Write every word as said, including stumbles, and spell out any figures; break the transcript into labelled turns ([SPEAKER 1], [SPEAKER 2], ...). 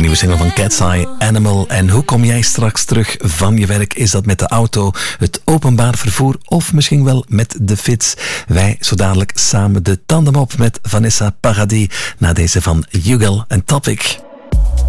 [SPEAKER 1] nieuwe single van Cat's Eye, Animal. En hoe kom jij straks terug van je werk? Is dat met de auto, het openbaar vervoer of misschien wel met de fiets? Wij zo dadelijk samen de tandem op met Vanessa Paradis na deze van Hugo en Topic.